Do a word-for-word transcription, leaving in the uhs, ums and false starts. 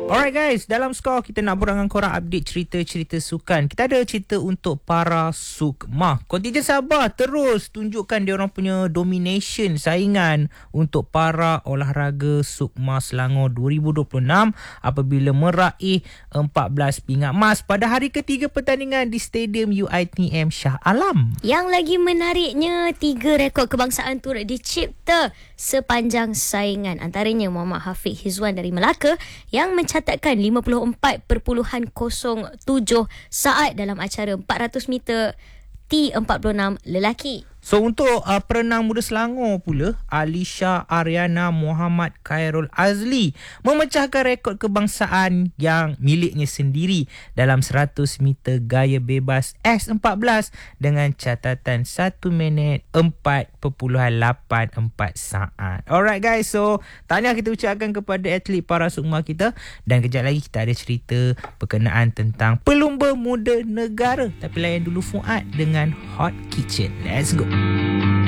Alright guys, dalam skor kita nak berangan korang update cerita-cerita sukan. Kita ada cerita untuk para sukma. Kontingen Sabah terus tunjukkan dia orang punya domination saingan untuk para olahraga sukma Selangor dua ribu dua puluh enam apabila meraih empat belas pingat emas pada hari ketiga pertandingan di Stadium U I T M Shah Alam. Yang lagi menariknya, tiga rekod kebangsaan turut dicipta sepanjang saingan. Antaranya Muhammad Hafiq Hizwan dari Melaka yang mencatatkan lima puluh empat perpuluhan kosong tujuh saat dalam acara empat ratus meter T empat puluh enam lelaki. So untuk uh, perenang muda Selangor pula, Alisha Ariana Muhammad Khairul Azli memecahkan rekod kebangsaan yang miliknya sendiri dalam seratus meter gaya bebas S empat belas dengan catatan satu minit empat perpuluhan lapan empat saat. Alright guys, so tahniah kita ucapkan kepada atlet para sukma kita, dan kejap lagi kita ada cerita berkenaan tentang pelumba muda negara. Tapi layan dulu Fuad dengan Hot Kitchen. Let's go.